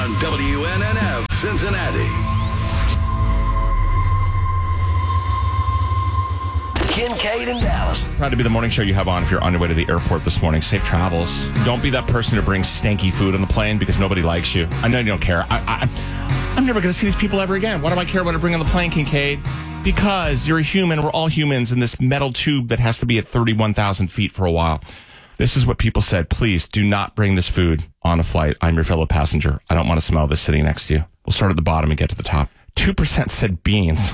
On WNNF Cincinnati. Kincaid and Dallas. Proud to be the morning show you have on if you're on your way to the airport this morning. Safe travels. Don't be that person who brings stanky food on the plane because nobody likes you. I know you don't care. I'm never going to see these people ever again. Why do I care what I bring on the plane, Kincaid? Because you're a human. We're all humans in this metal tube that has to be at 31,000 feet for a while. This is what people said. Please do not bring this food on a flight. I'm your fellow passenger. I don't want to smell this sitting next to you. We'll start at the bottom and get to the top. 2% said beans.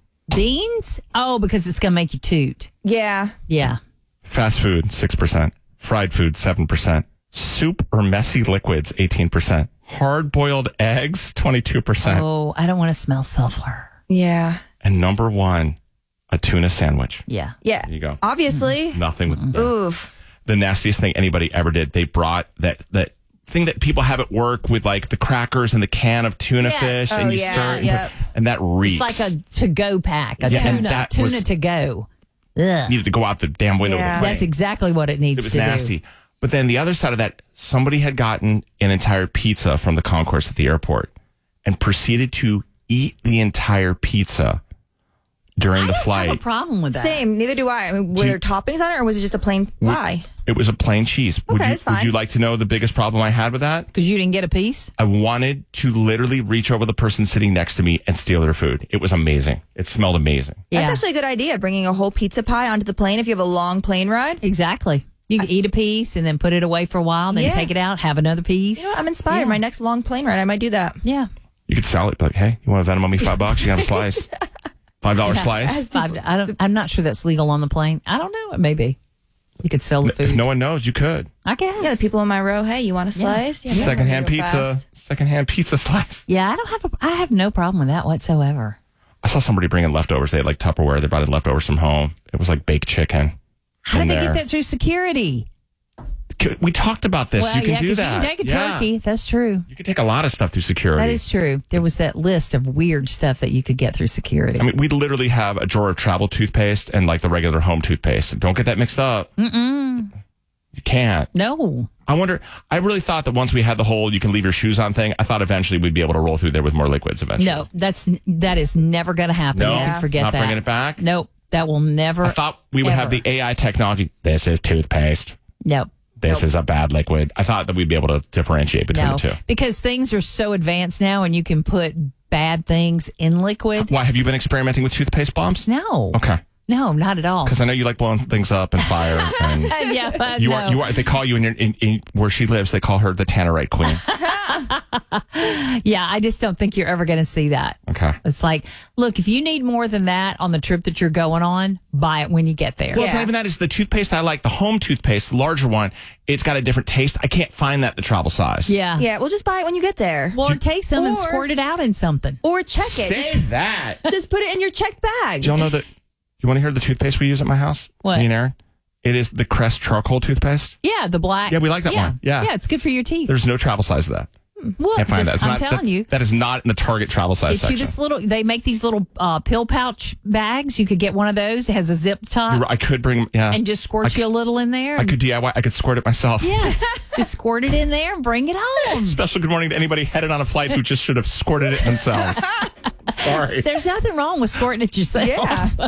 Beans? Oh, because it's going to make you toot. Yeah. Yeah. Fast food, 6%. Fried food, 7%. Soup or messy liquids, 18%. Hard-boiled eggs, 22%. Oh, I don't want to smell sulfur. Yeah. And number one, a tuna sandwich. Yeah. Yeah. There you go. Obviously. Nothing with Oof. the nastiest thing anybody ever did. They brought that thing that people have at work with like the crackers and the can of tuna Yes. fish, Oh, and you yeah. stir it, Yep. and that reeks. It's like a to-go pack, a Yeah, and tuna that was- to go. Ugh. needed to go out the damn window. Yeah. Of the plane. That's exactly what it needs It was to nasty. do. But then the other side of that, somebody had gotten an entire pizza from the concourse at the airport and proceeded to eat the entire pizza during the I flight. have a problem with that. Same. Neither do I. I mean, were there toppings on it or was it just a plain pie? It was a plain cheese. Okay, would that's fine. you like to know the biggest problem I had with that? Because you didn't get a piece? I wanted to literally reach over the person sitting next to me and steal their food. It was amazing. It smelled amazing. Yeah. That's actually a good idea, bringing a whole pizza pie onto the plane if you have a long plane ride. Exactly. You can eat a piece and then put it away for a while, then Yeah. take it out, have another piece. You know what? I'm inspired. Yeah. My next long plane ride, I might do that. Yeah. You could sell it, be like, hey, you want to Venmo me $5? You got a slice. $5 slice. I'm not sure that's legal on the plane. I don't know. It may be. You could sell the If food. no one knows, you could. I guess. Yeah, the people in my row, hey, you want a slice? Yeah. Secondhand Real pizza. fast. Secondhand pizza slice. Yeah, I have no problem with that whatsoever. I saw somebody bring in leftovers. They had like Tupperware. They brought in leftovers from home. It was like baked chicken. How in did they there. get that through security? We talked about this. Well, you can yeah, do 'cause that. you can take a Yeah. turkey. That's true. You can take a lot of stuff through security. That is true. There was that list of weird stuff that you could get through security. I mean, we literally have a drawer of travel toothpaste and like the regular home toothpaste. Don't get that mixed up. Mm-mm. You can't. No. I wonder, I really thought that once we had the whole you can leave your shoes on thing, I thought eventually we'd be able to roll through there with more liquids eventually. No, that is never going to happen. No? You can forget Not that. bringing it back? Nope. That will never. I thought we would have ever. the AI technology. This is toothpaste. Nope. This is a bad liquid. I thought that we'd be able to differentiate between No, the two. because things are so advanced now, and you can put bad things in liquid. Why, have you been experimenting with toothpaste bombs? No. Okay. No, not at all. Because I know you like blowing things up and fire. And Yeah, but you no. are. They call you in where she lives. They call her the Tannerite Queen. Yeah, I just don't think you're ever going to see that. Okay. It's like, look, if you need more than that on the trip that you're going on, buy it when you get there. Well, it's not even that. It's the toothpaste I like, the home toothpaste, the larger one. It's got a different taste. I can't find that in the travel size. Yeah. Yeah, well, just buy it when you get there. Well, take some and Or- squirt it out in something. Or check it. Say that. Just put it in your checked bag. Do y'all know that? You want to hear the toothpaste we use at my house? What? Me and Aaron? It is the Crest charcoal toothpaste. Yeah, the black. Yeah, we like that one. Yeah. Yeah, it's good for your teeth. There's no travel size of that. Well, Can't find just- that. It's I'm not, telling that's- you. That is not in the Target travel size It's you section. just little. They make these little pill pouch bags. You could get one of those. It has a zip top You're right. I could bring, yeah. and just squirt you a little in there. I could DIY. I could squirt it myself. Yes, just squirt it in there and bring it home. Special good morning to anybody headed on a flight who just should have squirted it themselves. Sorry. There's nothing wrong with squirting it yourself. Yeah.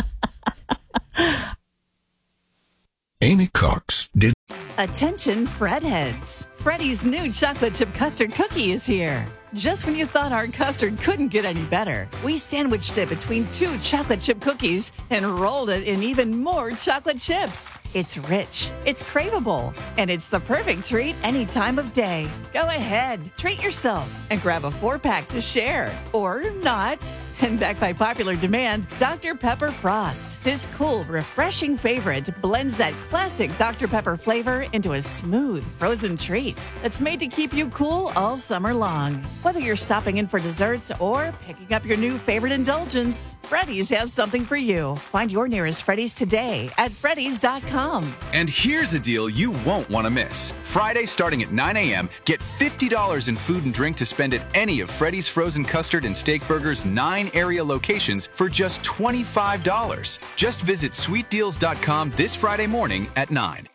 Amy Cox did. Attention, Fred heads. Freddy's new chocolate chip custard cookie is here. Just when you thought our custard couldn't get any better, we sandwiched it between two chocolate chip cookies and rolled it in even more chocolate chips. It's rich, it's craveable, and it's the perfect treat any time of day. Go ahead, treat yourself, and grab a 4-pack to share. Or not. And backed by popular demand, Dr. Pepper Frost. This cool, refreshing favorite blends that classic Dr. Pepper flavor into a smooth, frozen treat that's made to keep you cool all summer long. Whether you're stopping in for desserts or picking up your new favorite indulgence, Freddy's has something for you. Find your nearest Freddy's today at Freddy's.com. And here's a deal you won't want to miss. Friday, starting at 9 a.m., get $50 in food and drink to spend at any of Freddy's Frozen Custard and Steak Burgers 9 area locations for just $25. Just visit sweetdeals.com this Friday morning at 9.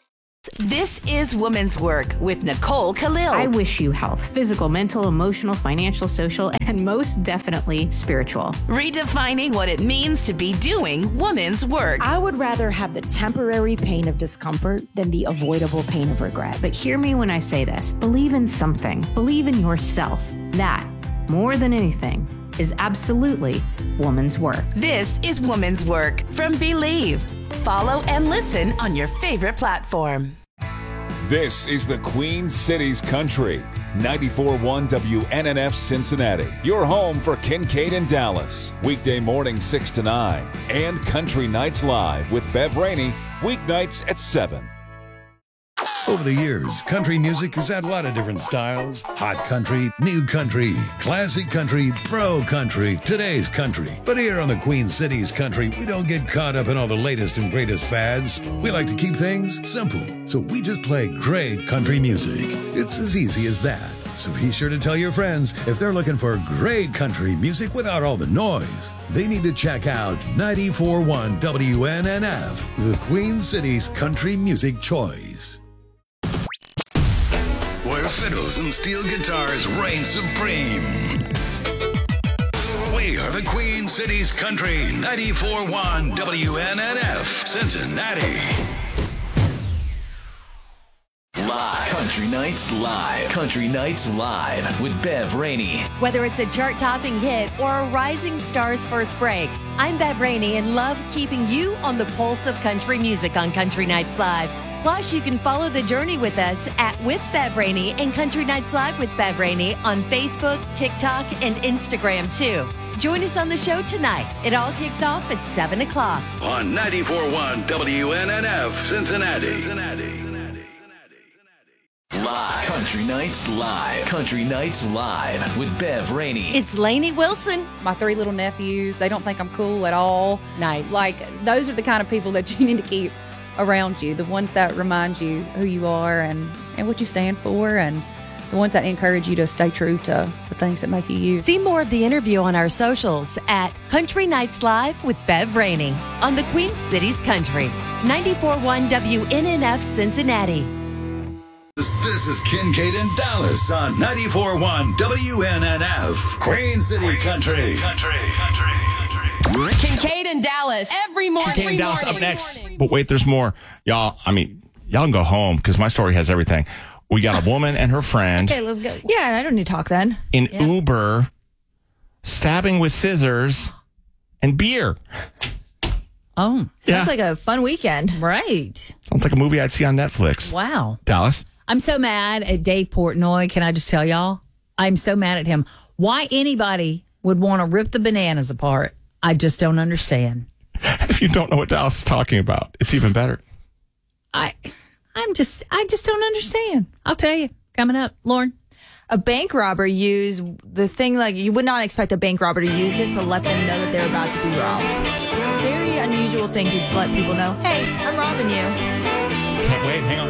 This is Women's Work with Nicole Khalil. I wish you health, physical, mental, emotional, financial, social, and most definitely spiritual. Redefining what it means to be doing women's work. I would rather have the temporary pain of discomfort than the avoidable pain of regret. But hear me when I say this. Believe in something. Believe in yourself. That, more than anything, is absolutely woman's work. This is Women's Work from Believe. Follow and listen on your favorite platform. This is the Queen City's Country. 94.1 WNNF Cincinnati. Your home for Kincaid and Dallas. Weekday morning 6 to 9. And Country Nights Live with Bev Rainey. Weeknights at 7. Over the years, country music has had a lot of different styles. Hot country, new country, classic country, pro country, today's country. But here on the Queen City's Country, we don't get caught up in all the latest and greatest fads. We like to keep things simple, so we just play great country music. It's as easy as that. So be sure to tell your friends if they're looking for great country music without all the noise. They need to check out 94.1 WNNF, the Queen City's country music choice. Where fiddles and steel guitars reign supreme. We are the Queen City's Country, 94.1 WNNF, Cincinnati. Live. Country Nights Live. Country Nights Live with Bev Rainey. Whether it's a chart-topping hit or a rising star's first break, I'm Bev Rainey and love keeping you on the pulse of country music on Country Nights Live. Plus, you can follow the journey with us at With Bev Rainey and Country Nights Live with Bev Rainey on Facebook, TikTok, and Instagram, too. Join us on the show tonight. It all kicks off at 7 o'clock. On 94.1 WNNF, Cincinnati. Live. Country Nights Live. Country Nights Live with Bev Rainey. It's Lainey Wilson. My 3 little nephews, they don't think I'm cool at all. Nice. Like, those are the kind of people that you need to keep around you, the ones that remind you who you are and what you stand for, and the ones that encourage you to stay true to the things that make you you. See more of the interview on our socials at Country Nights Live with Bev Rainey on the Queen City's Country, 94.1 WNNF Cincinnati. This is Kincaid and Dallas on 94.1 WNNF, Queen City Country. Kincaid and Dallas every morning. Kincaid and Dallas up next. But wait, there's more. Y'all can go home because my story has everything. We got a woman and her friend. Okay, let's go. Yeah, I don't need to talk then. In Uber, stabbing with scissors and beer. Oh, sounds like a fun weekend. Right. Sounds like a movie I'd see on Netflix. Wow. Dallas? I'm so mad at Dave Portnoy. Can I just tell y'all? I'm so mad at him. Why anybody would want to rip the bananas apart, I just don't understand. If you don't know what Dallas is talking about, it's even better. I just don't understand. I'll tell you. Coming up, Lauren. A bank robber used the thing, like, you would not expect a bank robber to use this to let them know that they're about to be robbed. Very unusual thing to let people know, hey, I'm robbing you. Wait, hang on.